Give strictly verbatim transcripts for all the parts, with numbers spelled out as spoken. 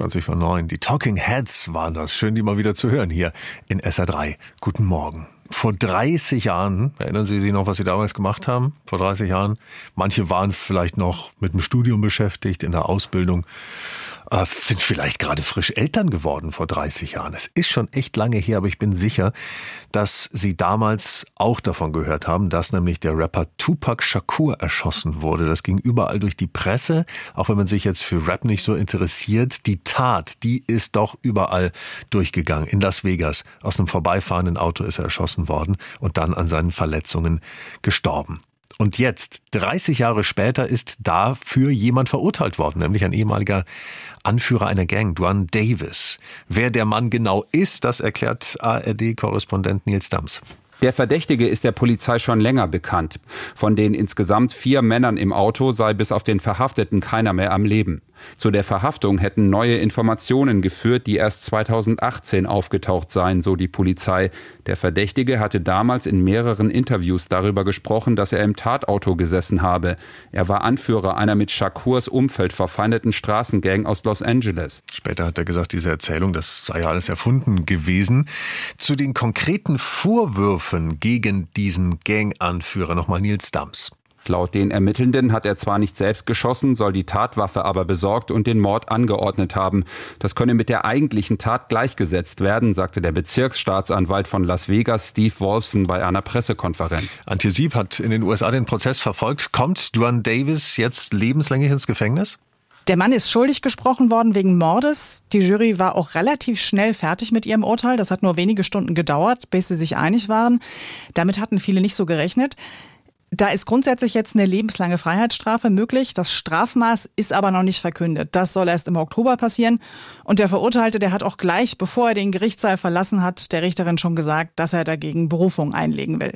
zwanzig vor neun. Die Talking Heads waren das. Schön, die mal wieder zu hören hier in S R drei. Guten Morgen. Vor dreißig Jahren, erinnern Sie sich noch, was Sie damals gemacht haben? Vor dreißig Jahren. Manche waren vielleicht noch mit dem Studium beschäftigt, in der Ausbildung, äh, sind vielleicht gerade frisch Eltern geworden vor dreißig Jahren. Es ist schon echt lange her, aber ich bin sicher, dass Sie damals auch davon gehört haben, dass nämlich der Rapper Tupac Shakur erschossen wurde. Das ging überall durch die Presse, auch wenn man sich jetzt für Rap nicht so interessiert. Die Tat, die ist doch überall durchgegangen. In Las Vegas, aus einem vorbeifahrenden Auto ist er erschossen worden und dann an seinen Verletzungen gestorben. Und jetzt, dreißig Jahre später, ist dafür jemand verurteilt worden, nämlich ein ehemaliger Anführer einer Gang, Duane Davis. Wer der Mann genau ist, das erklärt A R D-Korrespondent Nils Dams. Der Verdächtige ist der Polizei schon länger bekannt. Von den insgesamt vier Männern im Auto sei bis auf den Verhafteten keiner mehr am Leben. Zu der Verhaftung hätten neue Informationen geführt, die erst zweitausendachtzehn aufgetaucht seien, so die Polizei. Der Verdächtige hatte damals in mehreren Interviews darüber gesprochen, dass er im Tatauto gesessen habe. Er war Anführer einer mit Shakurs Umfeld verfeindeten Straßengang aus Los Angeles. Später hat er gesagt, diese Erzählung, das sei ja alles erfunden gewesen. Zu den konkreten Vorwürfen gegen diesen Gang-Anführer nochmal Nils Dams. Laut den Ermittelnden hat er zwar nicht selbst geschossen, soll die Tatwaffe aber besorgt und den Mord angeordnet haben. Das könne mit der eigentlichen Tat gleichgesetzt werden, sagte der Bezirksstaatsanwalt von Las Vegas, Steve Wolfson, bei einer Pressekonferenz. Antje Sieb hat in den U S A den Prozess verfolgt. Kommt Duane Davis jetzt lebenslänglich ins Gefängnis? Der Mann ist schuldig gesprochen worden wegen Mordes. Die Jury war auch relativ schnell fertig mit ihrem Urteil. Das hat nur wenige Stunden gedauert, bis sie sich einig waren. Damit hatten viele nicht so gerechnet. Da ist grundsätzlich jetzt eine lebenslange Freiheitsstrafe möglich. Das Strafmaß ist aber noch nicht verkündet. Das soll erst im Oktober passieren. Und der Verurteilte, der hat auch gleich, bevor er den Gerichtssaal verlassen hat, der Richterin schon gesagt, dass er dagegen Berufung einlegen will.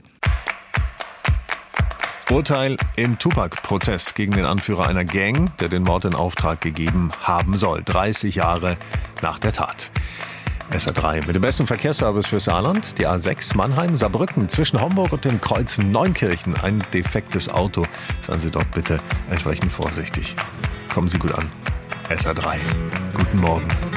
Urteil im Tupac-Prozess gegen den Anführer einer Gang, der den Mord in Auftrag gegeben haben soll. dreißig Jahre nach der Tat. S R drei mit dem besten Verkehrsservice für Saarland, die A sechs Mannheim-Saarbrücken zwischen Homburg und dem Kreuz Neunkirchen. Ein defektes Auto. Seien Sie dort bitte entsprechend vorsichtig. Kommen Sie gut an. S R drei. Guten Morgen.